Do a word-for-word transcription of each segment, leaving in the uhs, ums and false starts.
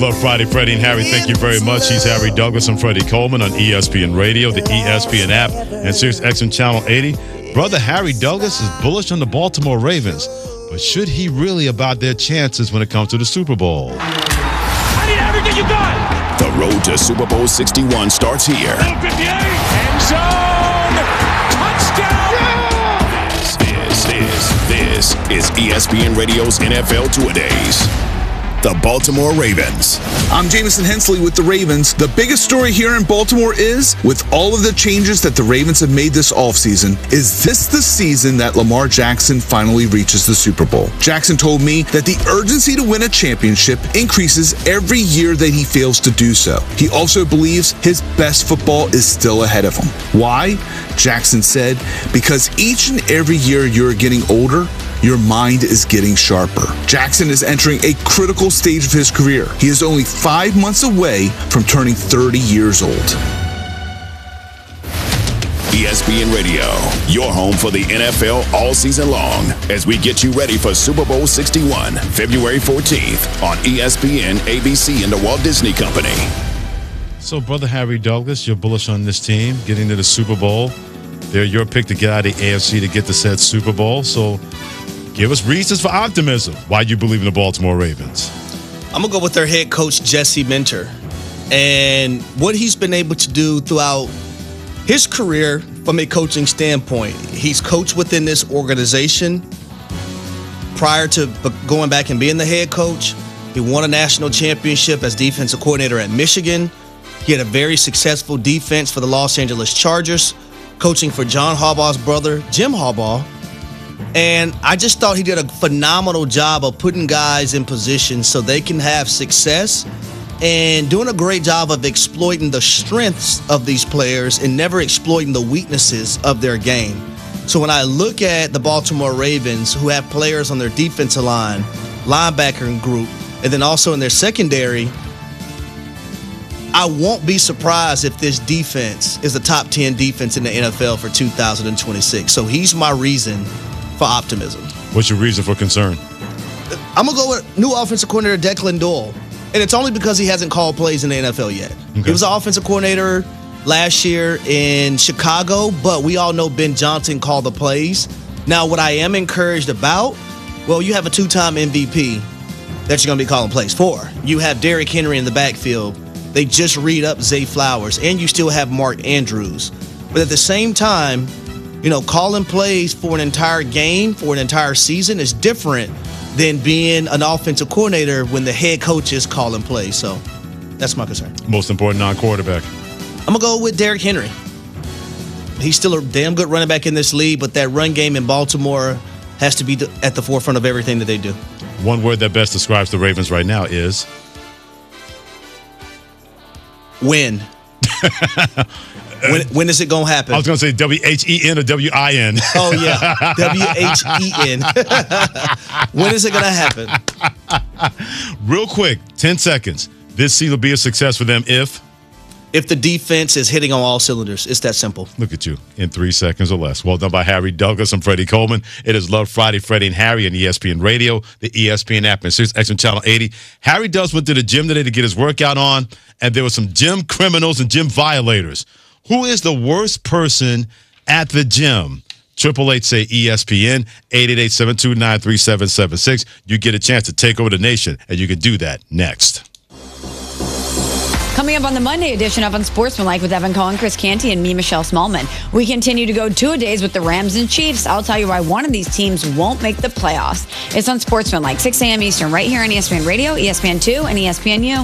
Love Friday, Freddie and Harry. Thank you very much. He's Harry Douglas and Freddie Coleman on E S P N Radio, the E S P N app, and Sirius X M Channel eighty. Brother Harry Douglas is bullish on the Baltimore Ravens, but should he really about their chances when it comes to the Super Bowl? I need everything you got. The road to Super Bowl sixty-one starts here. End zone. Touchdown. Yeah! This, this, this, this is E S P N Radio's N F L Two-A-Days. The Baltimore Ravens. I'm Jamison Hensley with the Ravens. The biggest story here in Baltimore is, with all of the changes that the Ravens have made this offseason, is this the season that Lamar Jackson finally reaches the Super Bowl? Jackson told me that the urgency to win a championship increases every year that he fails to do so. He also believes his best football is still ahead of him. Why? Jackson said, because each and every year you're getting older, your mind is getting sharper. Jackson is entering a critical stage of his career. He is only five months away from turning thirty years old. E S P N Radio, your home for the N F L all season long, as we get you ready for Super Bowl sixty-one, February fourteenth on E S P N, A B C, and the Walt Disney Company. So, Brother Harry Douglas, you're bullish on this team getting to the Super Bowl. They're your pick to get out of the A F C to get the said Super Bowl. So, give us reasons for optimism. Why you believe in the Baltimore Ravens? I'm going to go with their head coach, Jesse Minter. And what he's been able to do throughout his career from a coaching standpoint. He's coached within this organization prior to going back and being the head coach. He won a national championship as defensive coordinator at Michigan. He had a very successful defense for the Los Angeles Chargers, coaching for John Harbaugh's brother, Jim Harbaugh. And I just thought he did a phenomenal job of putting guys in position so they can have success and doing a great job of exploiting the strengths of these players and never exploiting the weaknesses of their game. So when I look at the Baltimore Ravens, who have players on their defensive line, linebacker group, and then also in their secondary, I won't be surprised if this defense is the top ten defense in the N F L for two thousand twenty-six. So he's my reason for optimism. What's your reason for concern? I'm going to go with new offensive coordinator Declan Doyle. And it's only because he hasn't called plays in the N F L yet. Okay. He was an offensive coordinator last year in Chicago, but we all know Ben Johnson called the plays. Now, what I am encouraged about, well, you have a two-time M V P that you're going to be calling plays for. You have Derrick Henry in the backfield. They just read up Zay Flowers, and you still have Mark Andrews. But at the same time, you know, calling plays for an entire game, for an entire season is different than being an offensive coordinator when the head coach is calling plays. So that's my concern. Most important non-quarterback. I'm going to go with Derrick Henry. He's still a damn good running back in this league, but that run game in Baltimore has to be at the forefront of everything that they do. One word that best describes the Ravens right now is? Win. when, when is it going to happen? I was going to say W H E N or W I N. Oh, yeah. W H E N. When is it going to happen? Real quick, ten seconds. This season will be a success for them if? If the defense is hitting on all cylinders. It's that simple. Look at you. In three seconds or less. Well done by Harry Douglas and Freddie Coleman. It is Love Friday, Freddie and Harry on E S P N Radio, the E S P N app, and Sirius X M Channel eighty. Harry Douglas went to the gym today to get his workout on, and there were some gym criminals and gym violators. Who is the worst person at the gym? Triple Eight say E S P N, eight eight eight, seven two nine, three seven seven six. You get a chance to take over the nation, and you can do that next. Coming up on the Monday edition of Unsportsmanlike with Evan Cohen, Chris Canty, and me, Michelle Smallman. We continue to go two-a-days with the Rams and Chiefs. I'll tell you why one of these teams won't make the playoffs. It's Unsportsmanlike, six a.m. Eastern, right here on E S P N Radio, E S P N two, and E S P N U.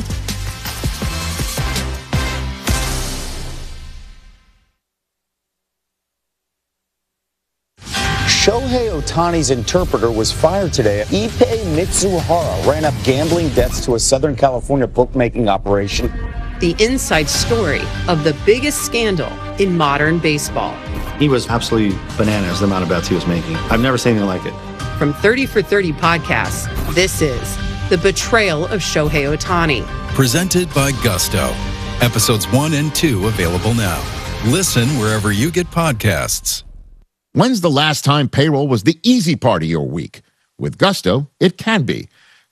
Shohei Ohtani's interpreter was fired today. Ippei Mitsuhara ran up gambling debts to a Southern California bookmaking operation. The inside story of the biggest scandal in modern baseball. He was absolutely bananas, the amount of bets he was making. I've never seen anything like it. From thirty for thirty podcasts, this is The Betrayal of Shohei Ohtani. Presented by Gusto. Episodes one and two available now. Listen wherever you get podcasts. When's the last time payroll was the easy part of your week? With Gusto, it can be.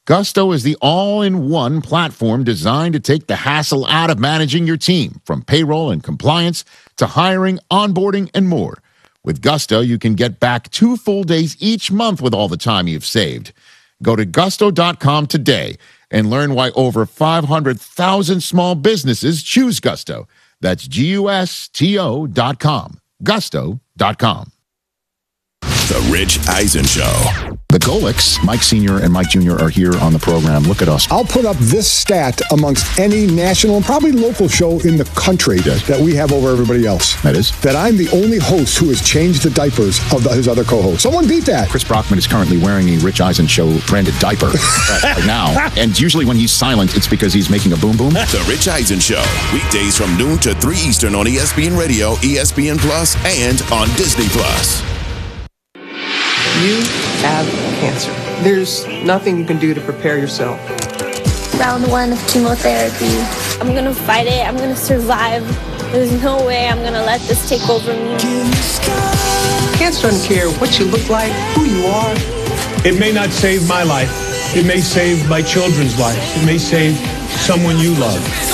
Gusto is the all-in-one platform designed to take the hassle out of managing your team, from payroll and compliance to hiring, onboarding, and more. With Gusto, you can get back two full days each month with all the time you've saved. Go to gusto dot com today and learn why over five hundred thousand small businesses choose Gusto. That's G U S T O dot com. gusto dot com. The Rich Eisen Show. The Golics, Mike Senior and Mike Junior are here on the program. Look at us. I'll put up this stat amongst any national and probably local show in the country yes. that we have over everybody else. That is? That I'm the only host who has changed the diapers of the, his other co-hosts. Someone beat that. Chris Brockman is currently wearing a Rich Eisen Show branded diaper right now. And usually when he's silent, it's because he's making a boom boom. The Rich Eisen Show. Weekdays from noon to three Eastern on E S P N Radio, E S P N Plus, and on Disney Plus. You have cancer. There's nothing you can do to prepare yourself. Round one of chemotherapy. I'm gonna fight it. I'm gonna survive. There's no way I'm gonna let this take over me. Cancer doesn't care what you look like, who you are. It may not save my life. It may save my children's lives. It may save someone you love.